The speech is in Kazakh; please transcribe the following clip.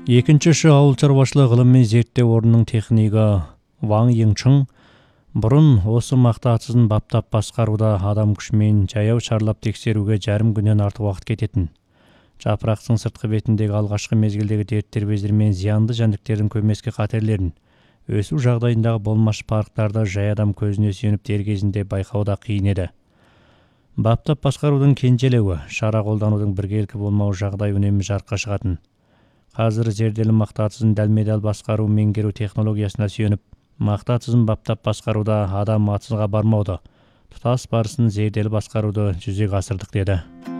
Екіншіші ауыл шаруашылығы ғылыми зерттеу орнының технигі Ваң Йыңчың бұрын осы мақтасызын баптап басқаруда адам күшімен жаяу шарлап тексеруге жарым күннен артық уақыт кететін. Жапырақтың сыртқы бетіндегі алғашқы мезгілдегі дерттер бездермен зиянды жәндіктердің көмескі қатерлерін, өсу жағдайындағы болмаш парықтарды жай адам көзіне сүйеніп дер кезінде байқауда қиын еді. Баптап басқарудың кенжелеуі, шара қолданудың біркелкі болмауы жағдай үнемі жарыққа шығатын. Қазір зерделі мақтасызын дәлме-дәл басқару меңгеру технологиясына сүйеніп, мақтасызын баптап басқаруда адам атсызға бармауды, тұтас барысын зерделі басқаруды жүзеге асырдық деді.